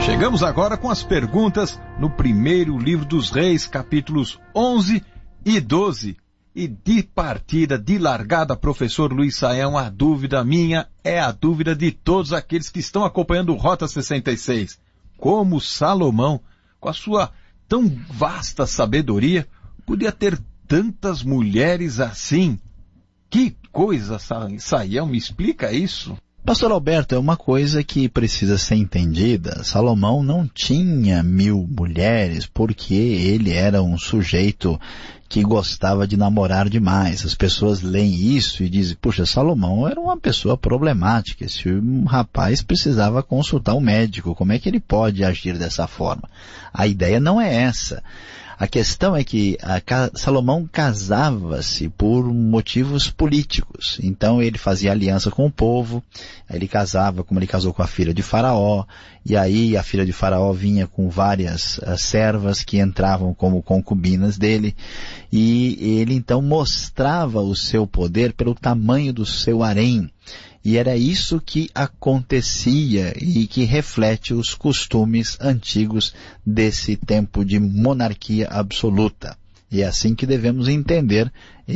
Chegamos agora com as perguntas no primeiro livro dos Reis, capítulos 11 e 12. E de partida, de largada, professor Luiz Saião, a dúvida minha é a dúvida de todos aqueles que estão acompanhando o Rota 66. Como Salomão, com a sua tão vasta sabedoria, podia ter tantas mulheres assim? Que coisa, Saião, me explica isso. Pastor Alberto, é uma coisa que precisa ser entendida. Salomão não tinha 1000 mulheres porque ele era um sujeito que gostava de namorar demais. As pessoas leem isso e dizem, puxa, Salomão era uma pessoa problemática. Esse rapaz precisava consultar um médico. Como é que ele pode agir dessa forma? A ideia não é essa. A questão é que Salomão casava-se por motivos políticos. Então ele fazia aliança com o povo, aí ele casava, como ele casou com a filha de Faraó, e aí a filha de Faraó vinha com várias servas que entravam como concubinas dele, e ele então mostrava o seu poder pelo tamanho do seu harém. E era isso que acontecia e que reflete os costumes antigos desse tempo de monarquia absoluta. E é assim que devemos entender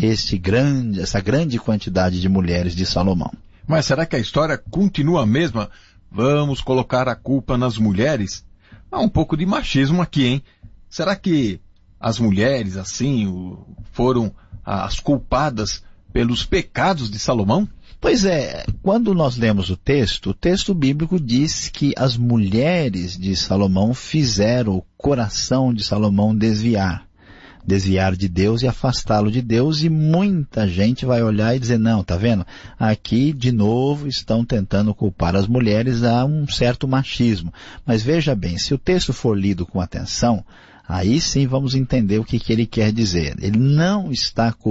essa grande quantidade de mulheres de Salomão. Mas será que a história continua a mesma? Vamos colocar a culpa nas mulheres? Há um pouco de machismo aqui, hein? Será que as mulheres, assim, foram as culpadas pelos pecados de Salomão? Pois é, quando nós lemos o texto bíblico diz que as mulheres de Salomão fizeram o coração de Salomão desviar de Deus e afastá-lo de Deus, e muita gente vai olhar e dizer, não, tá vendo? Aqui, de novo, estão tentando culpar as mulheres a um certo machismo. Mas veja bem, se o texto for lido com atenção, aí sim vamos entender o que ele quer dizer. Ele não está